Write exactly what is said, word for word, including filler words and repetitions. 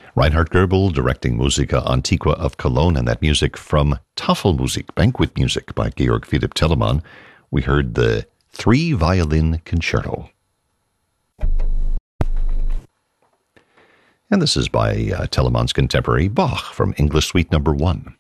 Reinhard Goebel directing Musica Antiqua of Cologne, and that music from Tafelmusik, Banquet Music by Georg Philipp Telemann. We heard the Three Violin Concerto. And this is by uh, Telemann's contemporary Bach from English Suite Number One.